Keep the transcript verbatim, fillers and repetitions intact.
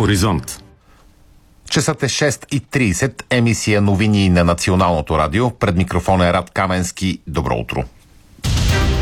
Хоризонт. Часът е шест и трийсет, емисия новини на Националното радио. Пред микрофона е Рад Каменски. Добро утро.